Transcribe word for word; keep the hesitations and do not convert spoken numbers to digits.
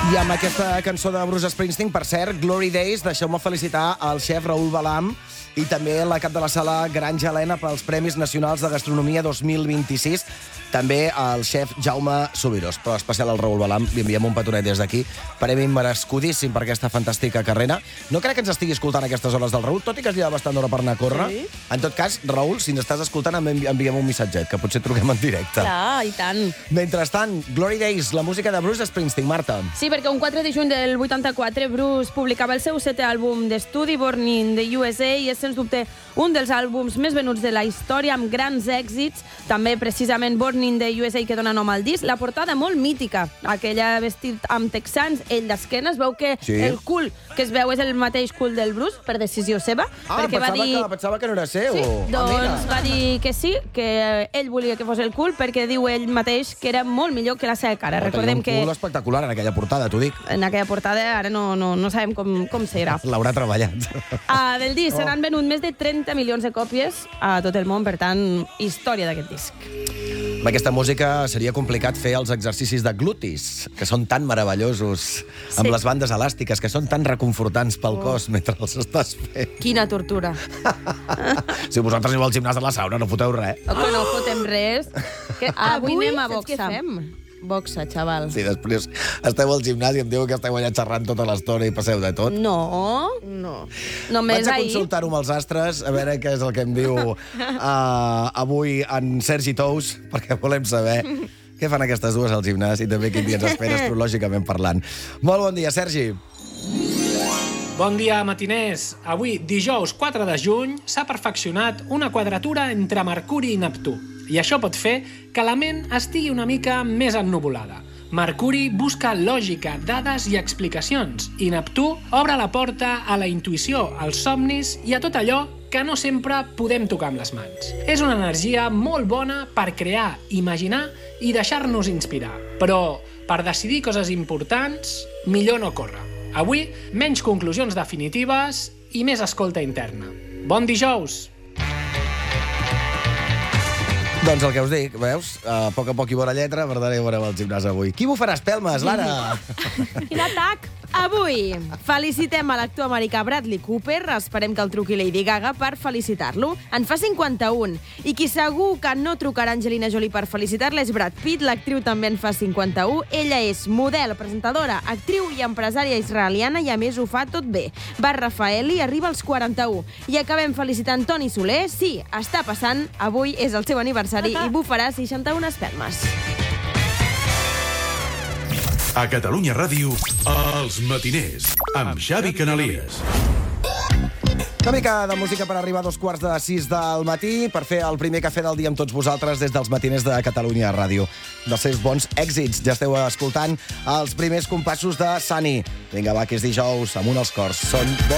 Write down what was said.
I amb aquesta cançó de Bruce Springsteen, per cert, Glory Days, deixeu-me felicitar el xef Raül Balam i també la cap de la sala Granja Helena pels Premis Nacionals de Gastronomia dos mil vint-i-sis. També el xef Jaume Subirós, però especial al Raül Balam. Li enviem un petonet des d'aquí. Premi merescudíssim per aquesta fantàstica carrera. No crec que ens estigui escoltant a aquestes hores del Raül, tot i que es lleva bastant d'hora per anar a córrer. Sí. En tot cas, Raül, si ens estàs escoltant, enviem un missatget, que potser truquem en directe. Clar, i tant. Mentrestant, Glory Days, la música de Bruce Springsteen. Marta. Sí, perquè un quatre de juny del vuitanta-quatre Bruce publicava el seu setè àlbum d'estudi, Born in the U S A, i és, sens dubte, un dels àlbums més venuts de la història, amb grans èxits. També, precisament, Born in the U S A, que dona nom al disc. La portada molt mítica, aquella vestit amb texans, ell d'esquena. Es veu que sí. El cul que es veu és el mateix cul del Bruce, per decisió seva. Ah, perquè pensava, va dir... que, pensava que no era seu. Sí, doncs ah, va dir que sí, que ell volia que fos el cul, perquè diu ell mateix que era molt millor que la seva cara. Oh, Recordem un que... cul espectacular en aquella portada, t'ho dic. En aquella portada ara no, no, no sabem com, com serà. L'haurà treballat. Ah, del disc oh. se n'han venut més de trenta milions de còpies a tot el món, per tant, història d'aquest disc. Amb aquesta música seria complicat fer els exercicis de glutis, que són tan meravellosos, sí. Amb les bandes elàstiques, que són tan reconfortants pel oh. cos mentre els estàs fent. Quina tortura. Si vosaltres aneu al gimnàs de la sauna, no foteu res. O que no fotem res. Que avui, avui anem a boxa. Què fem? Boxa, xaval. Sí, després esteu al gimnàs i em diu que esteu allà xerrant tota l'estona i passeu de tot. No, no. Només Vaig a ahir... consultar-ho amb els astres, a veure què és el que em diu uh, avui en Sergi Tous, perquè volem saber què fan aquestes dues al gimnàs i també quin dia ens espera astrològicament parlant. Molt bon dia, Sergi. Bon dia, matiners. Avui, dijous quatre de juny, s'ha perfeccionat una quadratura entre Mercuri i Neptú. I això pot fer que la ment estigui una mica més ennuvolada. Mercuri busca lògica, dades i explicacions, i Neptú obre la porta a la intuïció, als somnis i a tot allò que no sempre podem tocar amb les mans. És una energia molt bona per crear, imaginar i deixar-nos inspirar. Però per decidir coses importants, millor no córrer. Avui, menys conclusions definitives i més escolta interna. Bon dijous! Doncs el que us dic, veus? A poc a poc hi veurà lletra, per tant hi veurem al gimnàs avui. Qui bufarà espelmes, Lara? Quin atac! Avui felicitem a l'actor americà Bradley Cooper. Esperem que el truqui Lady Gaga per felicitar-lo. En fa cinquanta-un. I qui segur que no trucarà Angelina Jolie per felicitar-la és Brad Pitt. L'actriu també en fa cinquanta-un. Ella és model, presentadora, actriu i empresària israeliana i a més ho fa tot bé. Bar Rafaeli arriba als quaranta-un. I acabem felicitant Toni Soler. Sí, està passant. Avui és el seu aniversari i bufarà seixanta-un espelmes. A Catalunya Ràdio, Els Matiners, amb Xavi Canalies. Una mica de música per arribar a dos quarts de sis del matí, per fer el primer cafè del dia amb tots vosaltres des dels Matiners de Catalunya Ràdio. Dels seus bons èxits. Ja esteu escoltant els primers compassos de Sunny. Vinga, va, que és dijous, amunt els cors. Són